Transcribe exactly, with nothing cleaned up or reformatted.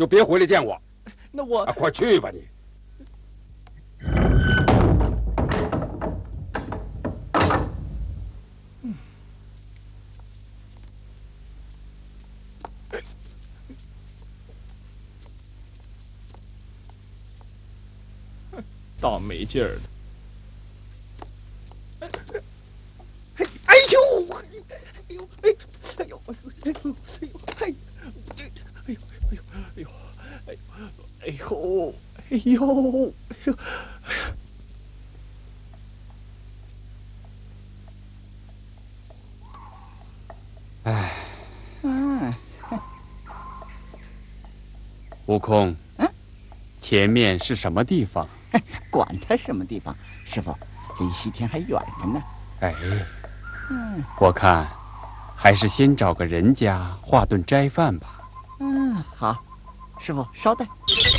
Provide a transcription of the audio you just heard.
就别回来见我。 那我…… 啊，快去吧你！ 倒霉劲儿的。 哎呦！哎呦！哎！哎呦！哎呦！哎呦！哎呦！哎呦！哎呦！哎呦！哎呦！哎呦！哎呦！ 哎， 嗯， 悟空， 嗯， 前面是什么地方？ 管他什么地方，师傅，离西天还远着呢。 哎， 嗯， 我看还是先找个人家化顿斋饭吧。 嗯，好，师傅稍待。